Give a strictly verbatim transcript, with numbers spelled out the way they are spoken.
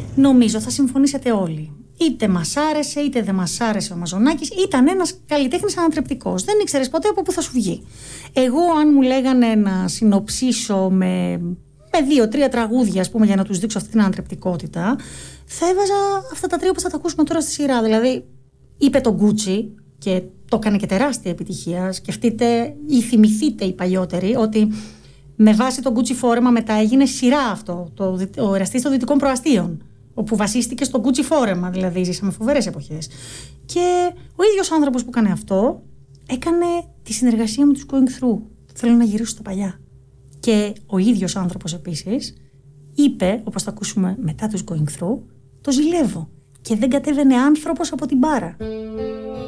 Νομίζω θα συμφωνήσετε όλοι. Είτε μας άρεσε, είτε δεν μας άρεσε ο Μαζονάκης, ήταν ένας καλλιτέχνης ανατρεπτικός. Δεν ήξερες ποτέ από πού θα σου βγει. Εγώ, αν μου λέγανε να συνοψίσω με, με δύο-τρία τραγούδια, ας πούμε, για να τους δείξω αυτή την ανατρεπτικότητα, θα έβαζα αυτά τα τρία που θα τα ακούσουμε τώρα στη σειρά. Δηλαδή, είπε το Γκούτσι και το έκανε και τεράστια επιτυχία. Σκεφτείτε ή θυμηθείτε οι παλιότεροι ότι με βάση το Γκούτσι φόρεμα μετά έγινε σειρά αυτό, το, ο εραστής των Δυτικών Προαστίων, όπου βασίστηκε στο Γκούτσι φόρεμα, δηλαδή ζήσαμε φοβερές εποχές. Και ο ίδιος άνθρωπος που έκανε αυτό έκανε τη συνεργασία με τους Going Through. Θέλω να γυρίσω στα παλιά. Και ο ίδιος άνθρωπος επίσης είπε, όπως θα ακούσουμε μετά τους Going Through, το ζηλεύω. Και δεν κατέβαινε άνθρωπος από την μπάρα.